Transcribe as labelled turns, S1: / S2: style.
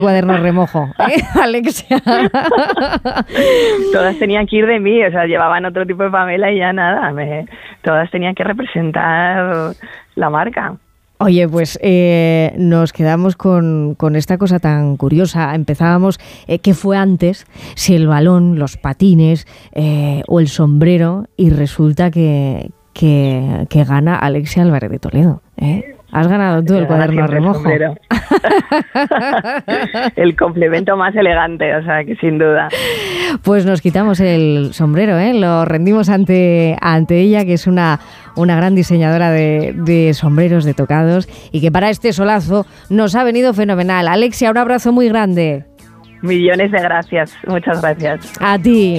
S1: Cuaderno remojo, Alexia.
S2: Todas tenían que ir de mí, o sea, llevaban otro tipo de Pamela y ya nada, todas tenían que representar la marca.
S1: Oye, pues nos quedamos con esta cosa tan curiosa. Empezábamos, ¿qué fue antes? Si el balón, los patines o el sombrero, y resulta que gana Alexia Álvarez de Toledo, Has ganado tú el cuaderno remojo.
S2: El complemento más elegante, o sea, que sin duda.
S1: Pues nos quitamos el sombrero, lo rendimos ante ella, que es una gran diseñadora de sombreros, de tocados, y que para este solazo nos ha venido fenomenal. Alexia, un abrazo muy grande.
S2: Millones de gracias, muchas gracias.
S1: A ti.